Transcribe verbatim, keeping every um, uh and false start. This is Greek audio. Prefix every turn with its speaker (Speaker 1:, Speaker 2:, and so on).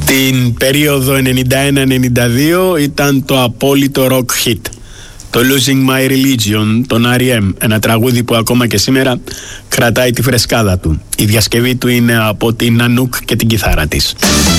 Speaker 1: Την περίοδο ενενήντα ένα ενενήντα δύο ήταν το απόλυτο rock hit, το Losing My Religion, τον αρ ι εμ, ένα τραγούδι που ακόμα και σήμερα κρατάει τη φρεσκάδα του. Η διασκευή του είναι από την Anouk και την κιθάρα της.